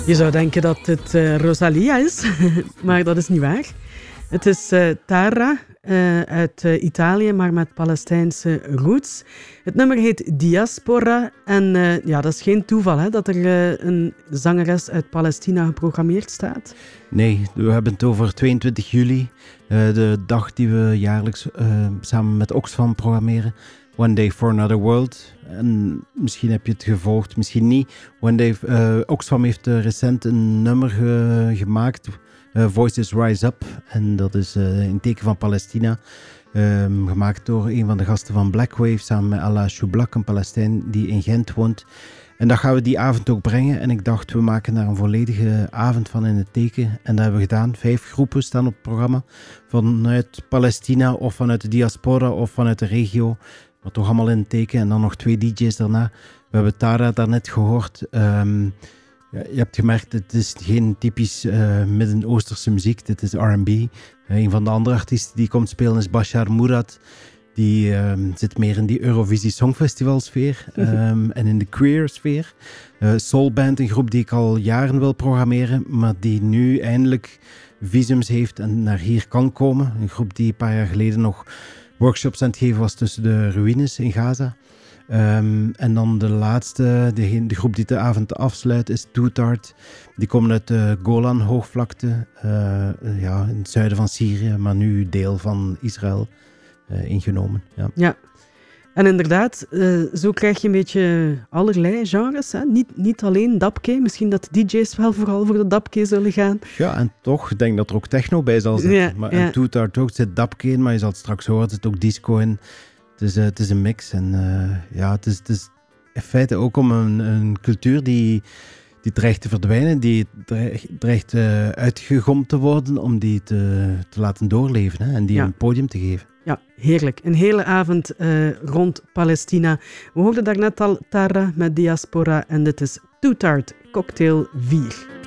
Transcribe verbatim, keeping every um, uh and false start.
Je zou denken dat het uh, Rosalia is, maar dat is niet waar. Het is uh, Tara uh, uit uh, Italië, maar met Palestijnse roots. Het nummer heet Diaspora en uh, ja, dat is geen toeval hè, dat er uh, een zangeres uit Palestina geprogrammeerd staat. Nee, we hebben het over tweeëntwintig juli, uh, de dag die we jaarlijks uh, samen met Oxfam programmeren. One Day for Another World. En misschien heb je het gevolgd, misschien niet. One Day, uh, Oxfam heeft uh, recent een nummer ge- gemaakt, uh, Voices Rise Up. En dat is uh, in teken van Palestina. Um, gemaakt door een van de gasten van Black Wave, samen met Ala Shoublak, een Palestijn die in Gent woont. En dat gaan we die avond ook brengen. En ik dacht, we maken daar een volledige avond van in het teken. En dat hebben we gedaan. Vijf groepen staan op het programma. Vanuit Palestina of vanuit de diaspora of vanuit de regio. Maar toch allemaal in het teken. En dan nog twee D J's daarna. We hebben Tara daarnet gehoord. Um, ja, je hebt gemerkt, het is geen typisch uh, Midden-Oosterse muziek. Dit is R en B. Uh, een van de andere artiesten die komt spelen is Bashar Murad. Die um, zit meer in die Eurovisie Songfestival sfeer. Um, en in de queer sfeer. Uh, Soulband, een groep die ik al jaren wil programmeren. Maar die nu eindelijk visums heeft en naar hier kan komen. Een groep die een paar jaar geleden nog workshops aan het geven was tussen de ruïnes in Gaza. Um, en dan de laatste, de, de groep die de avond afsluit, is Tootart. Die komen uit de Golan-hoogvlakte, uh, ja, in het zuiden van Syrië, maar nu deel van Israël uh, ingenomen. Ja. ja, en inderdaad, uh, zo krijg je een beetje allerlei genres. Hè? Niet, niet alleen dubstep, misschien dat D J's wel vooral voor de dubstep zullen gaan. Ja, en toch, ik denk dat er ook techno bij zal zitten. Ja, maar, ja. En Tootart ook, er zit dubstep in, maar je zal het straks horen, er zit ook disco in. Het is, uh, het is een mix en uh, ja, het is, het is in feite ook om een, een cultuur die, die dreigt te verdwijnen, die dreigt, dreigt uh, uitgegomd te worden, om die te, te laten doorleven hè, en die ja. een podium te geven. Ja, heerlijk. Een hele avond uh, rond Palestina. We hoorden daarnet al Tara met Diaspora en dit is Tootart Cocktail vier.